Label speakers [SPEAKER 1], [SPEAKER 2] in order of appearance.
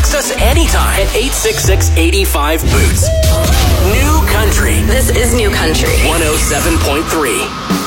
[SPEAKER 1] Text us anytime at 866-85-BOOTS. New Country.
[SPEAKER 2] This is New Country.
[SPEAKER 1] 107.3.